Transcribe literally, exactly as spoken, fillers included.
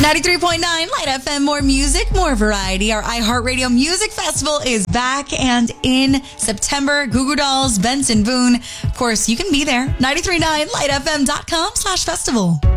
ninety-three point nine Light F M, more music, more variety. Our iHeartRadio Music Festival is back and in September. Goo Goo Dolls, Benson Boone. Of course, you can be there. ninety-three point nine light f m dot com slash festival.